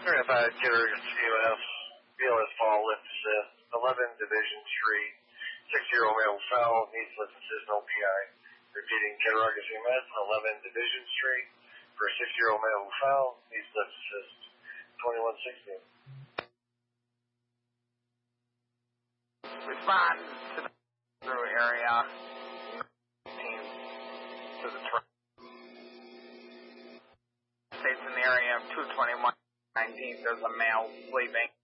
Certified Killer COF, BLS Fall Lift Assist, 11 Division Street, 6-year-old male foul, needs lift assist, no PI. Repeating, Cattaraugus EMS, 11 Division Street, for a 6-year-old male foul, needs lift assist, 2116. Respond to the through area, team to the truck. States in the area of 221-19, there's a male sleeping.